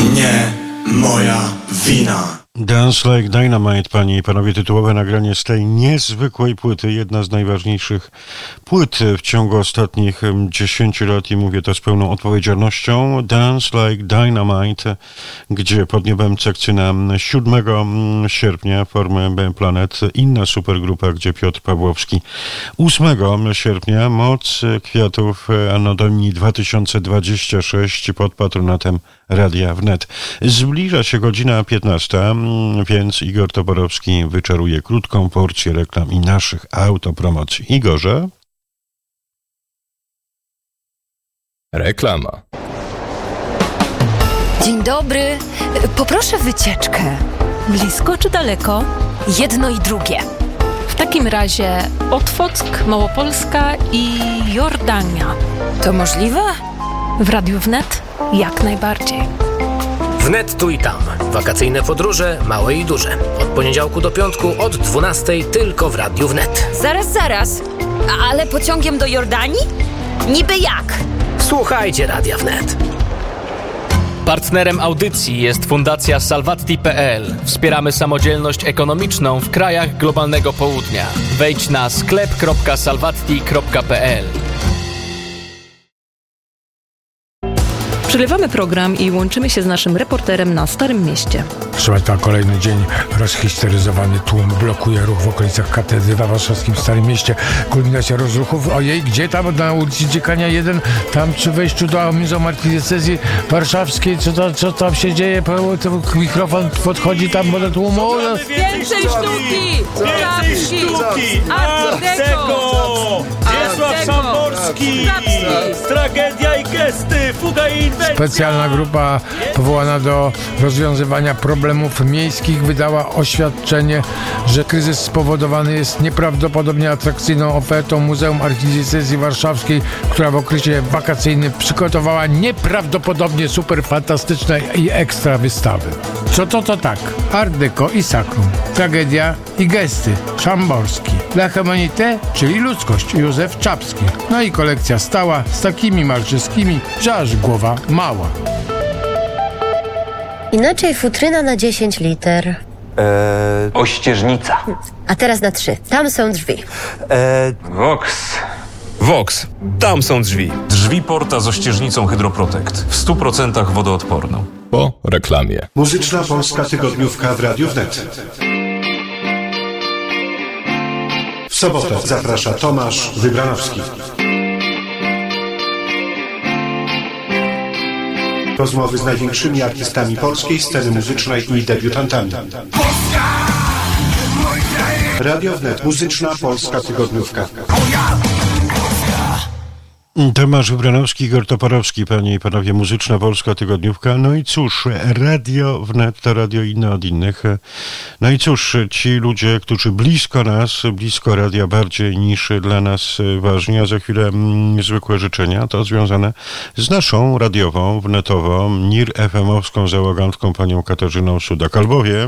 Nie moja wina. Dance Like Dynamite, panie i panowie, tytułowe nagranie z tej niezwykłej płyty, jedna z najważniejszych płyt w ciągu ostatnich 10 lat i mówię to z pełną odpowiedzialnością. Dance Like Dynamite, gdzie pod niebem sekcyjna 7 sierpnia Formy Planet, inna supergrupa, gdzie Piotr Pawłowski 8 sierpnia Moc Kwiatów Anno Domini 2026 pod patronatem Radia Wnet. Zbliża się godzina 15, więc Igor Toporowski wyczaruje krótką porcję reklam i naszych autopromocji. Igorze? Reklama. Dzień dobry. Poproszę wycieczkę. Blisko czy daleko? Jedno i drugie. W takim razie Otwock, Małopolska i Jordania. To możliwe? W Radiu Wnet jak najbardziej. Wnet tu i tam. Wakacyjne podróże, małe i duże. Od poniedziałku do piątku od 12 tylko w Radiu Wnet. Zaraz. Ale pociągiem do Jordanii? Niby jak? Słuchajcie Radia Wnet. Partnerem audycji jest Fundacja Salvatti.pl. Wspieramy samodzielność ekonomiczną w krajach globalnego południa. Wejdź na sklep.salvatti.pl. Przegrywamy program i łączymy się z naszym reporterem na Starym Mieście. Proszę Państwa, kolejny dzień rozhisteryzowany tłum blokuje ruch w okolicach katedry w warszawskim Starym Mieście. Kulminacja rozruchów. Ojej, gdzie tam? Na ulicy Dziekania 1, tam przy wejściu do Muzeum Archidiecezji Warszawskiej. Co tam się dzieje? Mikrofon podchodzi tam do tłumu. Więcej sztuki! Artego! Wiesław Szamborski! Tragedia i gesty! Fuga i inwencja! Specjalna grupa powołana do rozwiązywania problemów miejskich wydała oświadczenie, że kryzys spowodowany jest nieprawdopodobnie atrakcyjną ofertą Muzeum Archidiecezji Warszawskiej, która w okresie wakacyjnym przygotowała nieprawdopodobnie super fantastyczne i ekstra wystawy. Co to tak? Art Deco i Sakrum. Tragedia i gesty. Szamborski. La Humanité, czyli ludzkość. Józef Czapski. No i kolekcja stała z takimi malczyskimi, że aż głowa mała. Inaczej futryna na 10 liter. Ościeżnica. A teraz na 3. Tam są drzwi. Vox. Tam są drzwi. Drzwi porta z ościeżnicą Hydroprotect. W 100% wodoodporną. Po reklamie. Muzyczna Polska Tygodniówka w Radiu Wnet. W sobotę zaprasza Tomasz Wybranowski. Rozmowy z największymi artystami polskiej sceny muzycznej i debiutantami. Radio Wnet, Muzyczna Polska Tygodniówka. Tomasz Wybranowski, Igor Toporowski, panie i panowie, Muzyczna Polska Tygodniówka. No i cóż, Radio Wnet to radio inne od innych. No i cóż, ci ludzie, którzy blisko nas, blisko radia bardziej niż dla nas ważni, a za chwilę niezwykłe życzenia, to związane z naszą radiową, wnetową, NIR FM-owską załogantką, panią Katarzyną Sudak, albowiem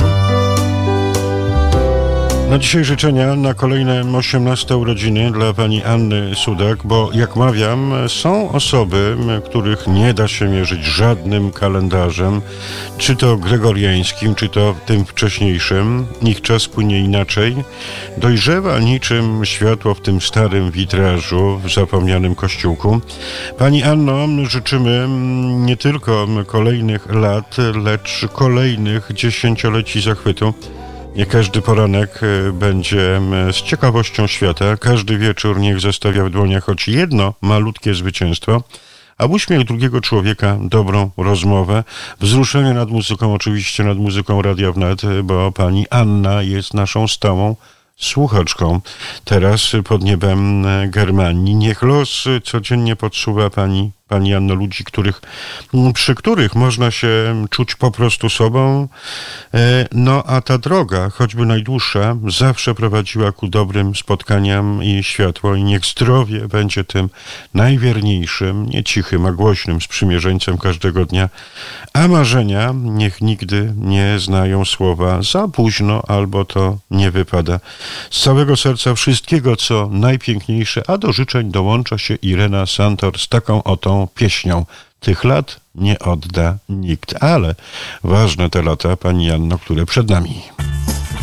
no dzisiaj życzenia na kolejne 18 urodziny dla pani Anny Sudak, bo jak mawiam, są osoby, których nie da się mierzyć żadnym kalendarzem, czy to gregoriańskim, czy to tym wcześniejszym. Ich czas płynie inaczej. Dojrzewa niczym światło w tym starym witrażu, w zapomnianym kościółku. Pani Anno, życzymy nie tylko kolejnych lat, lecz kolejnych dziesięcioleci zachwytu. Nie każdy poranek będzie z ciekawością świata. Każdy wieczór niech zostawia w dłoniach choć jedno malutkie zwycięstwo, a uśmiech drugiego człowieka, dobrą rozmowę, wzruszenie nad muzyką, oczywiście nad muzyką Radia Wnet, bo pani Anna jest naszą stałą słuchaczką. Teraz pod niebem Germanii. Niech los codziennie podsuwa pani Anno ludzi, przy których można się czuć po prostu sobą. No a ta droga, choćby najdłuższa, zawsze prowadziła ku dobrym spotkaniom i światło. I niech zdrowie będzie tym najwierniejszym, nie cichym, a głośnym sprzymierzeńcem każdego dnia. A marzenia niech nigdy nie znają słowa za późno albo to nie wypada. Z całego serca wszystkiego, co najpiękniejsze, a do życzeń dołącza się Irena Santor z taką oto pieśnią. tych lat nie odda nikt. Ale ważne te lata, pani Janno, które przed nami.